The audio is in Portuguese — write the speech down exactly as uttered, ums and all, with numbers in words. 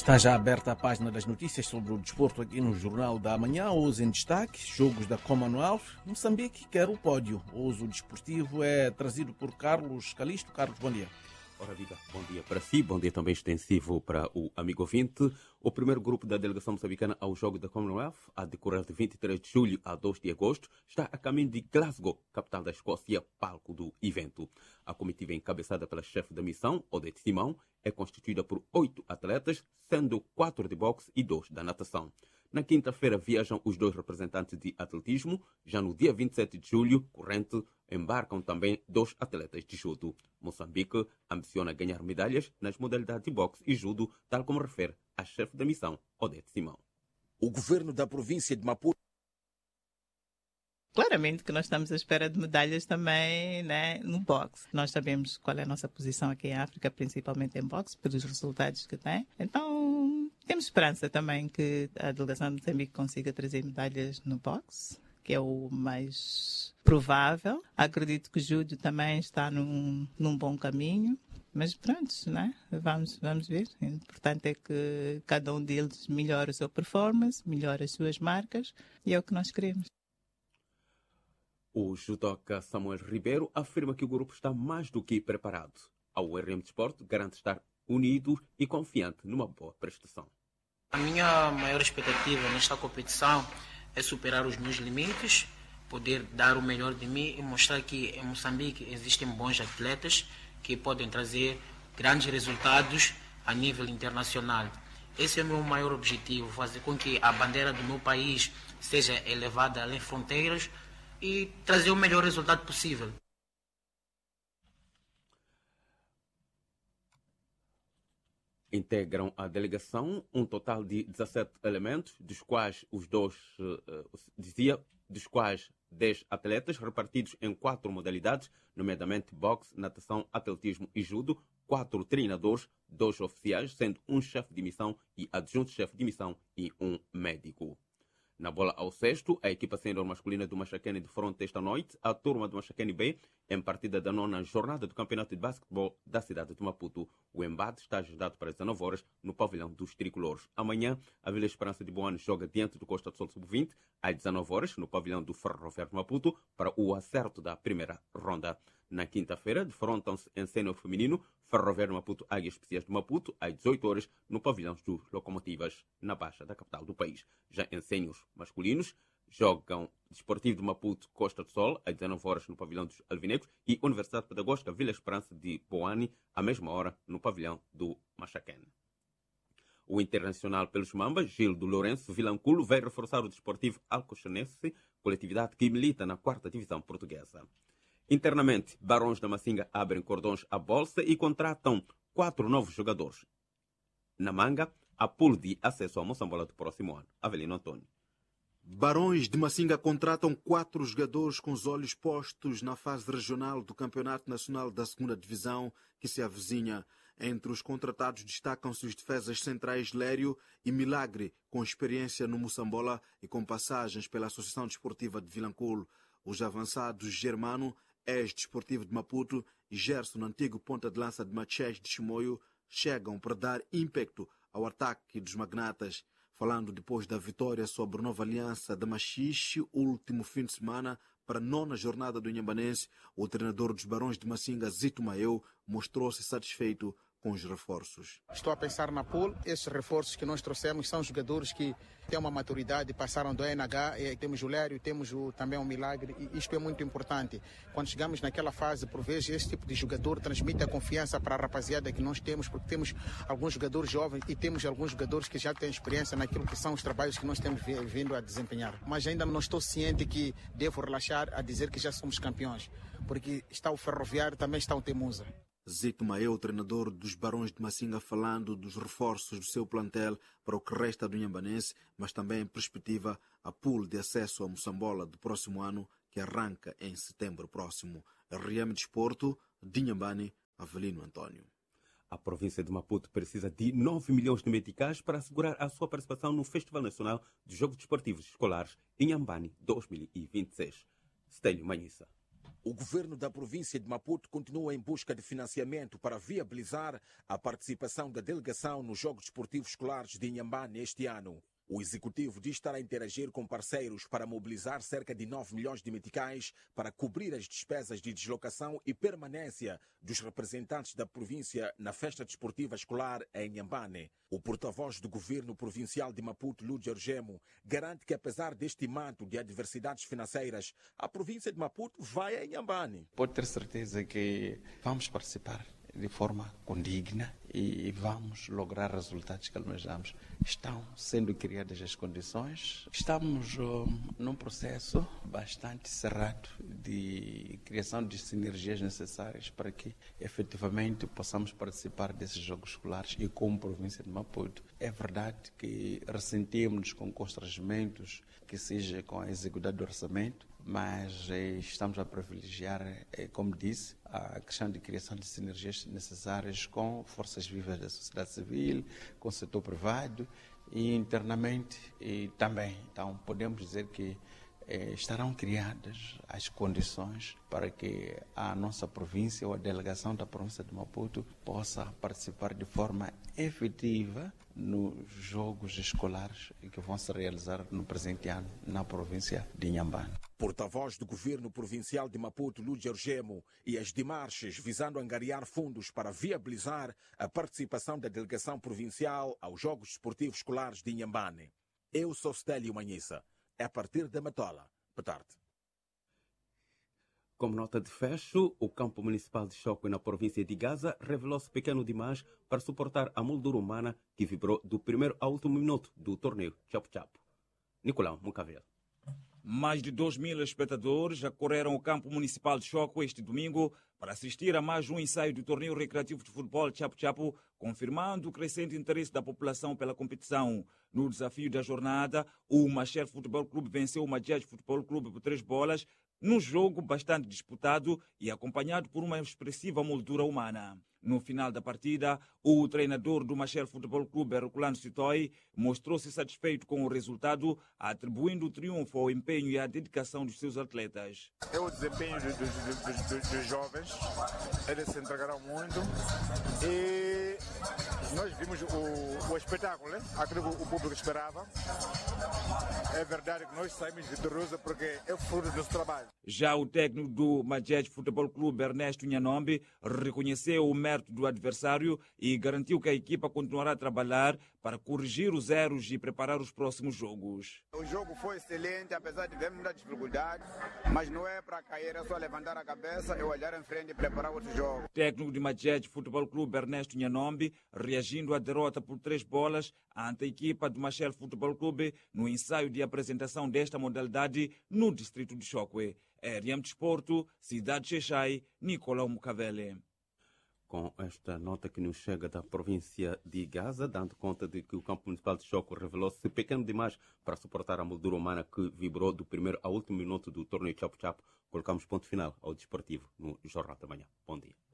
Está já aberta a página das notícias sobre o desporto aqui no Jornal da Manhã. Hoje em destaque, jogos da Commonwealth. Moçambique quer o pódio. Hoje o desportivo é trazido por Carlos Calisto. Carlos, bom dia. Ora viva, bom dia para si, bom dia também extensivo para o amigo ouvinte. O primeiro grupo da delegação moçambicana ao jogo da Commonwealth, a decorrer de vinte e três de julho a dois de agosto, está a caminho de Glasgow, capital da Escócia, palco do evento. A comitiva encabeçada pela chefe da missão, Odete Simão, é constituída por oito atletas, sendo quatro de boxe e dois da natação. Na quinta-feira viajam os dois representantes de atletismo. Já no dia vinte e sete de julho, corrente, embarcam também dois atletas de judo. Moçambique ambiciona ganhar medalhas nas modalidades de boxe e judo, tal como refere a chefe da missão, Odete Simão. O governo da província de Maputo. Claramente que nós estamos à espera de medalhas também, né, no boxe. Nós sabemos qual é a nossa posição aqui em África, principalmente em boxe, pelos resultados que tem. Então, temos esperança também que a delegação de Moçambique consiga trazer medalhas no boxe, que é o mais provável. Acredito que o judo também está num, num bom caminho. Mas pronto, né? vamos, vamos ver. O importante é que cada um deles melhore a sua performance, melhore as suas marcas, e é o que nós queremos. O judoca Samuel Ribeiro afirma que o grupo está mais do que preparado. A U R M Desporto garante estar unido e confiante numa boa prestação. A minha maior expectativa nesta competição é superar os meus limites, poder dar o melhor de mim e mostrar que em Moçambique existem bons atletas que podem trazer grandes resultados a nível internacional. Esse é o meu maior objetivo, fazer com que a bandeira do meu país seja elevada além fronteiras e trazer o melhor resultado possível. Integram a delegação um total de dezassete elementos, dos quais os dois, uh, dizia, dos quais dez atletas repartidos em quatro modalidades, nomeadamente boxe, natação, atletismo e judo, quatro treinadores, dois oficiais, sendo um chefe de missão e adjunto-chefe de missão e um médico. Na bola ao sexto, a equipa sênior masculina do Machacane defronta esta noite a turma do Machacane B em partida da nona jornada do Campeonato de Basquetebol da cidade de Maputo. O embate está agendado para as dezenove horas no pavilhão dos tricolores. Amanhã, a Vila Esperança de Boane joga diante do Costa do Sol sub vinte às dezenove horas no pavilhão do Ferroviário de Maputo para o acerto da primeira ronda. Na quinta-feira, defrontam-se em sênior feminino Ferroviário de Maputo Águias Especiais de Maputo às dezoito horas no pavilhão dos Locomotivas, na Baixa da capital do país. Já em sêniors masculinos, jogam Desportivo de Maputo Costa do Sol às dezenove horas no pavilhão dos Alvinegros e Universidade Pedagógica Vila Esperança de Boane à mesma hora no pavilhão do Machacane. O internacional pelos Mambas, Gil do Lourenço Vilanculo, vai reforçar o Desportivo Alcochonense, coletividade que milita na quarta divisão portuguesa. Internamente, Barões da Macinga abrem cordões à bolsa e contratam quatro novos jogadores. Na manga, a pool de acesso ao Moçambola do próximo ano. Avelino Antônio. Barões de Macinga contratam quatro jogadores com os olhos postos na fase regional do Campeonato Nacional da segunda Divisão que se avizinha. Entre os contratados destacam-se os defesas centrais Lério e Milagre, com experiência no Moçambola e com passagens pela Associação Desportiva de Vilanculo. Os avançados Germano, ex-desportivo de Maputo, e Gerson, antigo ponta de lança de Machés de Chimoio, chegam para dar ímpeto ao ataque dos magnatas. Falando depois da vitória sobre Nova Aliança da Machixe, último fim de semana, para a nona jornada do Inhambanense, o treinador dos Barões de Macinga, Zito Maeu, mostrou-se satisfeito com os reforços. Estou a pensar na pool. Esses reforços que nós trouxemos são jogadores que têm uma maturidade, passaram do N H, e temos o Lério, temos o, também o Milagre, e isto é muito importante. Quando chegamos naquela fase, por vezes, esse tipo de jogador transmite a confiança para a rapaziada que nós temos, porque temos alguns jogadores jovens e temos alguns jogadores que já têm experiência naquilo que são os trabalhos que nós temos vindo a desempenhar. Mas ainda não estou ciente que devo relaxar a dizer que já somos campeões, porque está o Ferroviário, também está o Temusa. Zito Maeu, treinador dos Barões de Macinga, falando dos reforços do seu plantel para o que resta do Inhambanense, mas também em perspectiva a pool de acesso ao Moçambola do próximo ano, que arranca em setembro próximo. R M Desporto, de Inhambane, Avelino Antônio. A província de Maputo precisa de nove milhões de meticais para assegurar a sua participação no Festival Nacional dos Jogos Desportivos Escolares Inhambane dois mil e vinte e seis. Stélio Manhissa. O governo da província de Maputo continua em busca de financiamento para viabilizar a participação da delegação nos Jogos Desportivos Escolares de Inhambane este ano. O executivo diz estar a interagir com parceiros para mobilizar cerca de nove milhões de meticais para cobrir as despesas de deslocação e permanência dos representantes da província na festa desportiva escolar em Inhambane. O porta-voz do governo provincial de Maputo, Lúcio Argemo, garante que apesar deste manto de adversidades financeiras, a província de Maputo vai a Inhambane. Pode ter certeza que vamos participar de forma condigna e vamos lograr resultados que almejamos. Estão sendo criadas as condições. Estamos uh, num processo bastante cerrado de criação de sinergias necessárias para que efetivamente possamos participar desses jogos escolares e como província de Maputo. É verdade que ressentimos com constrangimentos que seja com a execução do orçamento, mas eh, estamos a privilegiar, eh, como disse, a questão de criação de sinergias necessárias com forças vivas da sociedade civil, com o setor privado e internamente e também. Então, podemos dizer que eh, estarão criadas as condições para que a nossa província ou a delegação da província de Maputo possa participar de forma efetiva nos jogos escolares que vão se realizar no presente ano na província de Inhambane. Porta-voz do governo provincial de Maputo, Lúcio Argemo, e as demarches visando angariar fundos para viabilizar a participação da delegação provincial aos Jogos Desportivos Escolares de Inhambane. Eu sou Stélio Manhissa. É a partir da Matola. Boa tarde. Como nota de fecho, o campo municipal de Chocwe na província de Gaza revelou-se pequeno demais para suportar a moldura humana que vibrou do primeiro ao último minuto do torneio Chapo-Chapo. Nicolau Mucavel. Mais de dois mil espectadores acorreram ao campo municipal de Chocwe este domingo para assistir a mais um ensaio do torneio recreativo de futebol Chapo-Chapo, confirmando o crescente interesse da população pela competição. No desafio da jornada, o Machel Futebol Clube venceu o Madjaj Futebol Clube por três bolas, num jogo bastante disputado e acompanhado por uma expressiva moldura humana. No final da partida, o treinador do Machel Futebol Clube, Herculano Sitoi, mostrou-se satisfeito com o resultado, atribuindo o triunfo ao empenho e à dedicação dos seus atletas. É o desempenho dos, dos, dos, dos, dos jovens, eles se entregaram muito e nós vimos o, o espetáculo, né? Aquilo que o público esperava. É verdade que nós saímos vitoriosos porque é fruto do nosso trabalho. Já o técnico do Madjaj Futebol Clube, Ernesto Nhanombe, reconheceu o mérito do adversário e garantiu que a equipa continuará a trabalhar para corrigir os erros e preparar os próximos jogos. O jogo foi excelente, apesar de termos muita dificuldade, mas não é para cair, é só levantar a cabeça e olhar em frente e preparar outro jogo. O técnico de Madjaj Futebol Clube, Ernesto Nhanombe, reagindo à derrota por três bolas ante a equipa do Machel Futebol Clube no ensaio de apresentação desta modalidade no distrito de Chocwe. R M Desporto, Cidade Xexai, Nicolau Mucavele. Com esta nota que nos chega da província de Gaza, dando conta de que o campo municipal de Chocwe revelou-se pequeno demais para suportar a moldura humana que vibrou do primeiro ao último minuto do torneio Chapo-Chapo, colocamos ponto final ao desportivo no Jornal da Manhã. Bom dia.